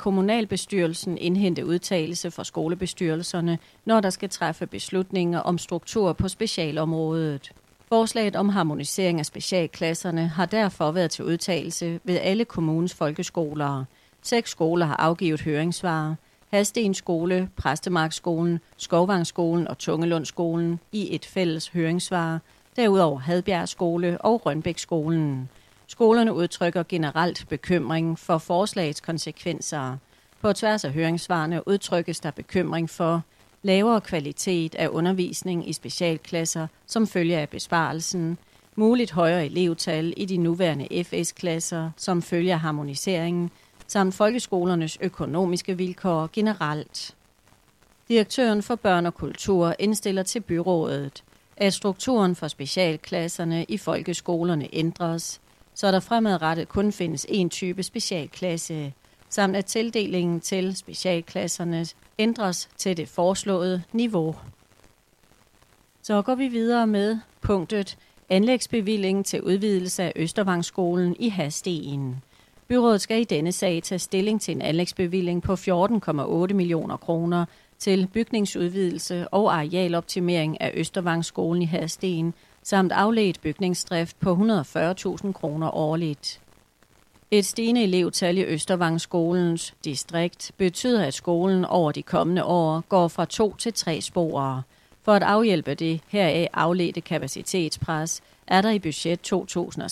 kommunalbestyrelsen indhente udtalelse fra skolebestyrelserne, når der skal træffe beslutninger om struktur på specialområdet. Forslaget om harmonisering af specialklasserne har derfor været til udtalelse ved alle kommunens folkeskoler. 6 skoler har afgivet høringssvar. Hadsten Skole, Præstemarkskolen, Skovvangsskolen og Tungelundskolen i et fælles høringssvar. Derudover Hadbjerg Skole og Rønbækskolen. Skolerne udtrykker generelt bekymring for forslagets konsekvenser. På tværs af høringssvarene udtrykkes der bekymring for lavere kvalitet af undervisning i specialklasser som følge af besparelsen, muligt højere elevtal i de nuværende FS-klasser som følge af harmoniseringen, samt folkeskolernes økonomiske vilkår generelt. Direktøren for Børn og Kultur indstiller til byrådet, at strukturen for specialklasserne i folkeskolerne ændres, så der fremadrettet kun findes én type specialklasse, samt at tildelingen til specialklasserne ændres til det foreslåede niveau. Så går vi videre med punktet anlægsbevilling til udvidelse af Østervangsskolen i Hadsten. Byrådet skal i denne sag tage stilling til en anlægsbevilling på 14,8 millioner kroner til bygningsudvidelse og arealoptimering af Østervangsskolen i Hadsten, samt afledt bygningsdrift på 140.000 kroner årligt. Et stigende elevtal i Østervangsskolens distrikt betyder, at skolen over de kommende år går fra 2 til 3 spor. For at afhjælpe det heraf afledte kapacitetspres, er der i budget 2026-29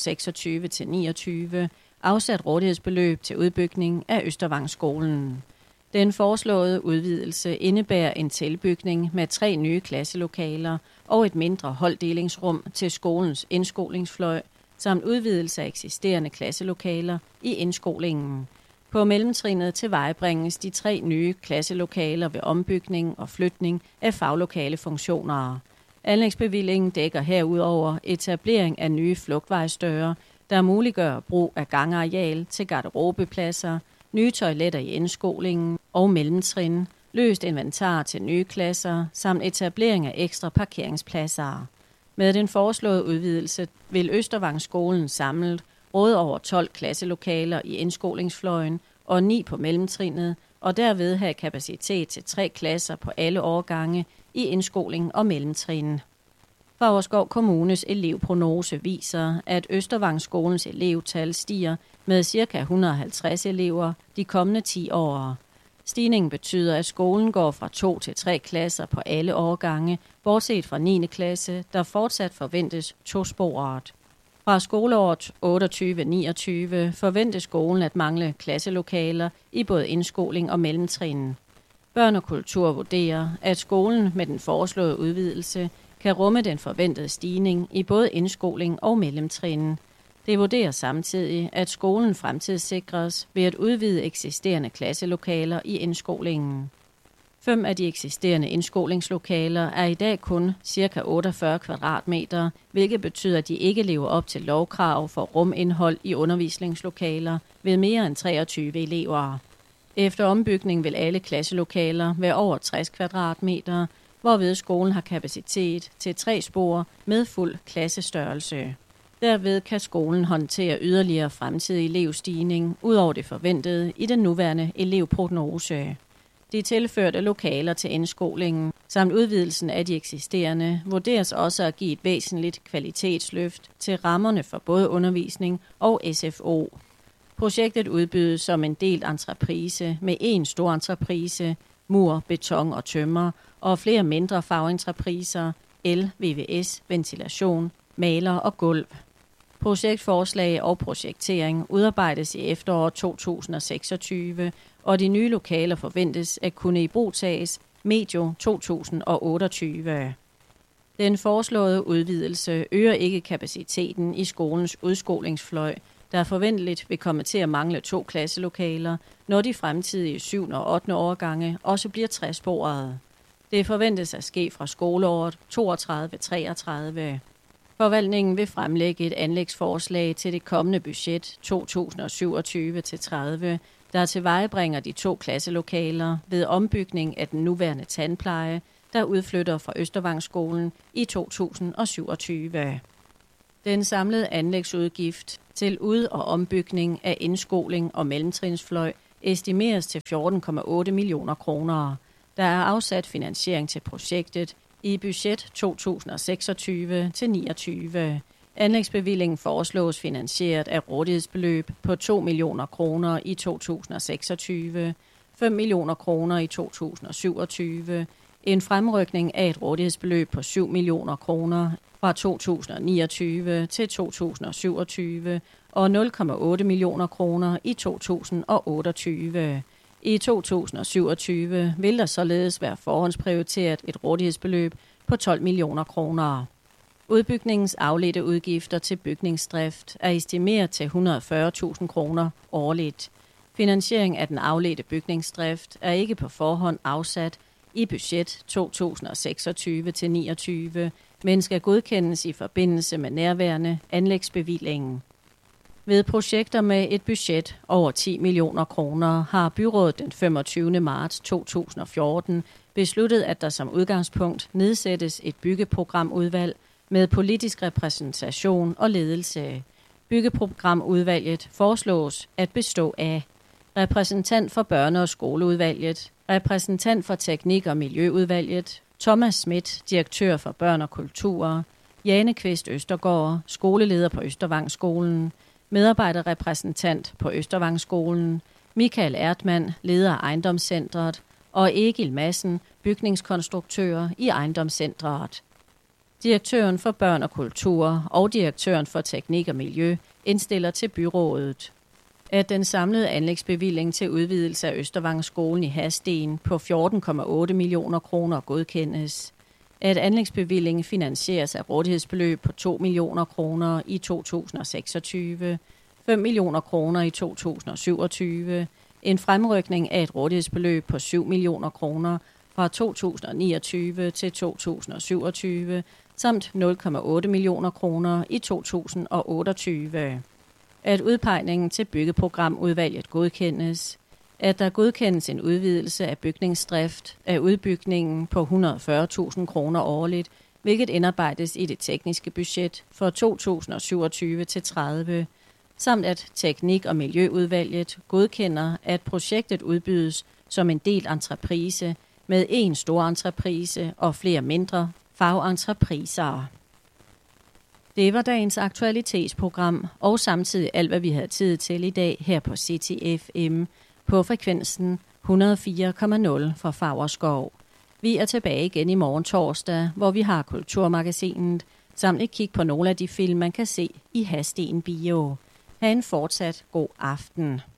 afsat rådighedsbeløb til udbygning af Østervangsskolen. Den foreslåede udvidelse indebærer en tilbygning med 3 nye klasselokaler og et mindre holddelingsrum til skolens indskolingsfløj, samt udvidelse af eksisterende klasselokaler i indskolingen. På mellemtrinnet tilvejebringes de 3 nye klasselokaler ved ombygning og flytning af faglokale funktioner. Anlægsbevillingen dækker herudover etablering af nye flugtvejsdøre, der muliggør brug af gangareal til garderobepladser, nye toiletter i indskolingen og mellemtrin, løst inventar til nye klasser, samt etablering af ekstra parkeringspladser. Med den foreslåede udvidelse vil Østervangsskolen samlet råde over 12 klasselokaler i indskolingsfløjen og 9 på mellemtrinnet, og derved have kapacitet til 3 klasser på alle årgange i indskoling og mellemtrin. Favrskov Kommunes elevprognose viser, at Østervangsskolens elevtal stiger med ca. 150 elever de kommende 10 år. Stigningen betyder, at skolen går fra 2 til 3 klasser på alle årgange, bortset fra 9. klasse, der fortsat forventes tosporet. Fra skoleåret 28-29 forventes skolen at mangle klasselokaler i både indskoling og mellemtrin. Børn og Kultur vurderer, at skolen med den foreslåede udvidelse kan rumme den forventede stigning i både indskoling og mellemtrin. Det vurderer samtidig, at skolen fremtidssikres ved at udvide eksisterende klasselokaler i indskolingen. 5 af de eksisterende indskolingslokaler er i dag kun ca. 48 kvadratmeter, hvilket betyder, at de ikke lever op til lovkrav for rumindhold i undervisningslokaler ved mere end 23 elever. Efter ombygning vil alle klasselokaler være over 60 kvadratmeter, hvorved skolen har kapacitet til 3 spor med fuld klassestørrelse. Derved kan skolen håndtere yderligere fremtidig elevstigning ud over det forventede i den nuværende elevprognose. De tilførte lokaler til indskolingen samt udvidelsen af de eksisterende vurderes også at give et væsentligt kvalitetsløft til rammerne for både undervisning og SFO. Projektet udbydes som en delt entreprise med en stor entreprise, mur, beton og tømmer, og flere mindre fagentrepriser, el, VVS, ventilation, maler og gulv. Projektforslag og projektering udarbejdes i efteråret 2026, og de nye lokaler forventes at kunne ibrugtages medio 2028. Den foreslåede udvidelse øger ikke kapaciteten i skolens udskolingsfløj, der forventeligt vil komme til at mangle 2 klasselokaler, når de fremtidige 7. og 8. årgange også bliver 60-sporede. Det forventes at ske fra skoleåret 32-33. Forvaltningen vil fremlægge et anlægsforslag til det kommende budget 2027-30, der tilvejebringer de 2 klasselokaler ved ombygning af den nuværende tandpleje, der udflytter fra Østervangsskolen i 2027. Den samlede anlægsudgift til ud- og ombygning af indskoling og mellemtrinsfløj estimeres til 14,8 millioner kroner. Der er afsat finansiering til projektet i budget 2026 til 29. Anlægsbevillingen foreslås finansieret af rådighedsbeløb på 2 millioner kroner i 2026, 5 millioner kroner i 2027, en fremrykning af et rådighedsbeløb på 7 millioner kroner fra 2029 til 2027 og 0,8 millioner kroner i 2028. I 2027 vil der således være forhåndsprioriteret et rådighedsbeløb på 12 millioner kroner. Udbygningens afledte udgifter til bygningsdrift er estimeret til 140.000 kroner årligt. Finansiering af den afledte bygningsdrift er ikke på forhånd afsat i budget 2026 til 29, men skal godkendes i forbindelse med nærværende anlægsbevillingen. Ved projekter med et budget over 10 millioner kroner har byrådet den 25. marts 2014 besluttet, at der som udgangspunkt nedsættes et byggeprogramudvalg med politisk repræsentation og ledelse. Byggeprogramudvalget foreslås at bestå af repræsentant for børne- og skoleudvalget, repræsentant for teknik- og miljøudvalget, Thomas Schmidt, direktør for børn og kultur, Jane Kvist Østergaard, skoleleder på Østervangskolen, medarbejderrepræsentant på Østervangskolen, Michael Ertmann, leder af ejendomscentret, og Egil Madsen, bygningskonstruktør i ejendomscentret. Direktøren for børn og kultur og direktøren for teknik og miljø indstiller til byrådet, at den samlede anlægsbevilling til udvidelse af Østervangskolen i Hadsten på 14,8 millioner kroner godkendes, at anlægsbevillingen finansieres af rådighedsbeløb på 2 millioner kroner i 2026, 5 millioner kroner i 2027, en fremrykning af et rådighedsbeløb på 7 millioner kroner fra 2029 til 2027, samt 0,8 millioner kroner i 2028. At udpegningen til byggeprogramudvalget godkendes, at der godkendes en udvidelse af bygningsdrift af udbygningen på 140.000 kroner årligt, hvilket indarbejdes i det tekniske budget for 2027 til 30, samt at teknik- og miljøudvalget godkender, at projektet udbydes som en del entreprise med en stor entreprise og flere mindre fagentrepriser. Det var dagens aktualitetsprogram, og samtidig alt, hvad vi havde tid til i dag her på City FM på frekvensen 104,0 fra Favrskov. Vi er tilbage igen i morgen torsdag, hvor vi har Kulturmagasinet, samt et kig på nogle af de film, man kan se i Hadsten Bio. Ha' en fortsat god aften.